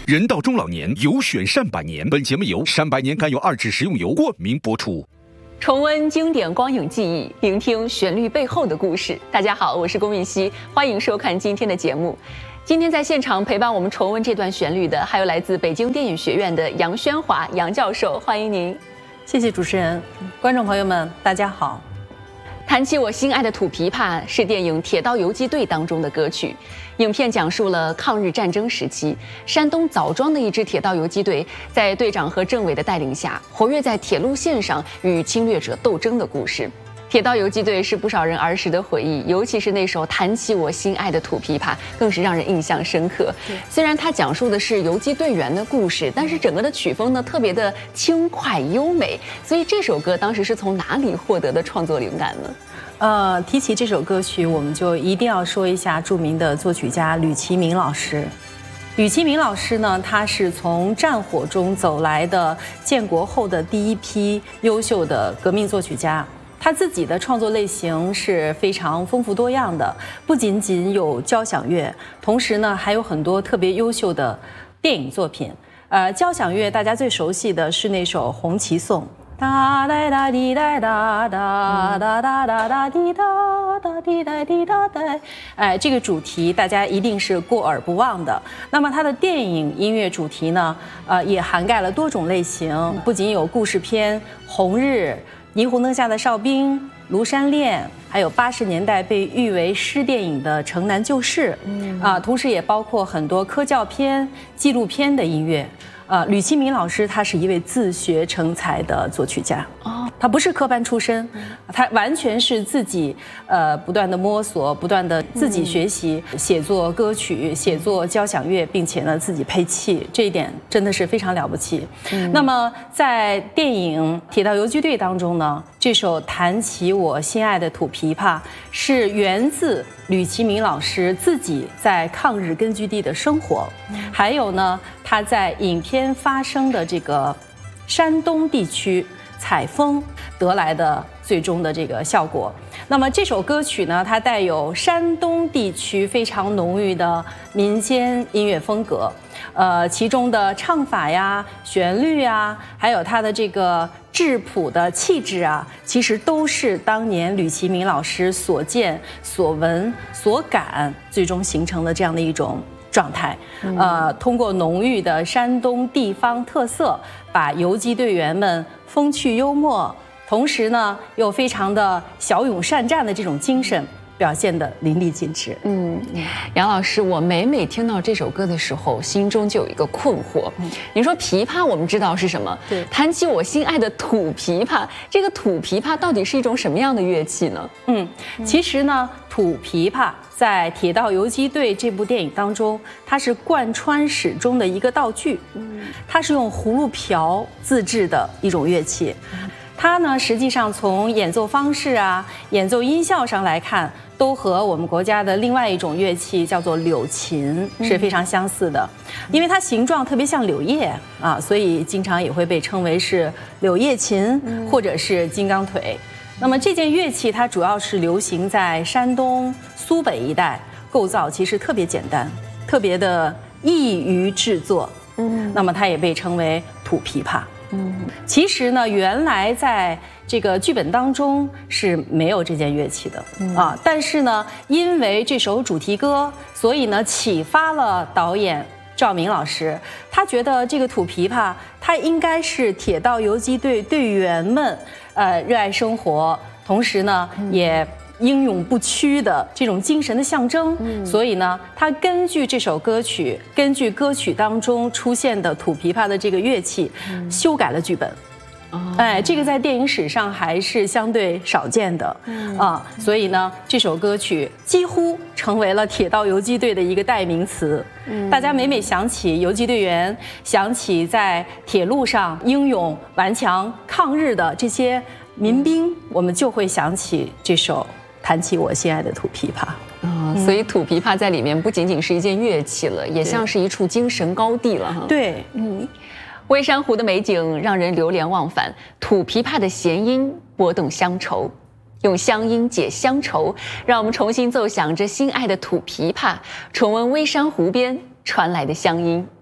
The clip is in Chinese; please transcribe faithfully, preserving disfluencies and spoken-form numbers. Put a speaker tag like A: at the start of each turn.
A: 人到中老年，有选善百年。本节目由善百年甘油二酯食用油冠名播出。
B: 重温经典光影记忆，聆听旋律背后的故事。大家好，我是龚允熙，欢迎收看今天的节目。今天在现场陪伴我们重温这段旋律的，还有来自北京电影学院的杨宣华杨教授，欢迎您。
C: 谢谢主持人，观众朋友们，大家好。
B: 弹起我心爱的土琵琶是电影《铁道游击队》当中的歌曲。影片讲述了抗日战争时期，山东枣庄的一支铁道游击队，在队长和政委的带领下，活跃在铁路线上与侵略者斗争的故事。铁道游击队是不少人儿时的回忆，尤其是那首《弹起我心爱的土琵琶》，更是让人印象深刻。虽然它讲述的是游击队员的故事，但是整个的曲风呢特别的轻快优美。所以这首歌当时是从哪里获得的创作灵感呢？
C: 呃，提起这首歌曲，我们就一定要说一下著名的作曲家吕其明老师。吕其明老师呢，他是从战火中走来的，建国后的第一批优秀的革命作曲家。他自己的创作类型是非常丰富多样的，不仅仅有交响乐，同时呢还有很多特别优秀的电影作品。呃，交响乐大家最熟悉的是那首《红旗颂》。哒哒哒滴哒哒哒哒哒哒哒滴哒哒滴哒滴哒哒，哎，这个主题大家一定是过耳不忘的。那么它的电影音乐主题呢，呃，也涵盖了多种类型，不仅有故事片《红日》、霓虹灯下的哨兵、庐山恋，还有八十年代被誉为诗电影的《城南旧事》，嗯啊，同时也包括很多科教片、纪录片的音乐。呃，吕其明老师他是一位自学成才的作曲家，哦，他不是科班出身，他完全是自己呃不断的摸索，不断的自己学习，写作歌曲，写作交响乐，并且呢自己配器，这一点真的是非常了不起。嗯、那么在电影《铁道游击队》当中呢，这首《弹起我心爱的土琵琶》是源自吕其明老师自己在抗日根据地的生活，还有呢他在影片发生的这个山东地区采风得来的最终的这个效果。那么这首歌曲呢，它带有山东地区非常浓郁的民间音乐风格，呃，其中的唱法呀、旋律啊，还有它的这个质朴的气质啊，其实都是当年吕其明老师所见、所闻、所感，最终形成的这样的一种状态。呃，通过浓郁的山东地方特色，把游击队员们风趣幽默，同时呢又非常的骁勇善战的这种精神表现得淋漓尽致。
B: 嗯，杨老师，我每每听到这首歌的时候，心中就有一个困惑。嗯、你说琵琶，我们知道是什么？对，弹起我心爱的土琵琶，这个土琵琶到底是一种什么样的乐器呢？
C: 嗯，其实呢，土琵琶在《铁道游击队》这部电影当中，它是贯穿始终的一个道具。嗯，它是用葫芦瓢自制的一种乐器。它呢，实际上从演奏方式啊、演奏音效上来看，都和我们国家的另外一种乐器叫做柳琴是非常相似的。因为它形状特别像柳叶啊，所以经常也会被称为是柳叶琴或者是金刚腿。那么这件乐器它主要是流行在山东、苏北一带，构造其实特别简单，特别的易于制作。嗯，那么它也被称为土琵琶。嗯，其实呢，原来在这个剧本当中是没有这件乐器的、嗯、啊，但是呢，因为这首主题歌，所以呢，启发了导演赵明老师，他觉得这个土琵琶，它应该是铁道游击队队员们呃热爱生活，同时呢，嗯、也英勇不屈的这种精神的象征，嗯、所以呢，他根据这首歌曲，根据歌曲当中出现的土琵琶的这个乐器，嗯、修改了剧本。哦、哎，这个在电影史上还是相对少见的、嗯、啊，所以呢，这首歌曲几乎成为了铁道游击队的一个代名词。嗯、大家每每想起游击队员，想起在铁路上英勇顽强抗日的这些民兵，我们就会想起这首弹起我心爱的土琵琶。
B: 啊、哦，所以土琵琶在里面不仅仅是一件乐器了，也像是一处精神高地了哈。
C: 对，
B: 嗯，微山湖的美景让人流连忘返，土琵琶的弦音拨动乡愁，用乡音解乡愁，让我们重新奏响这心爱的土琵琶，重温微山湖边传来的乡音。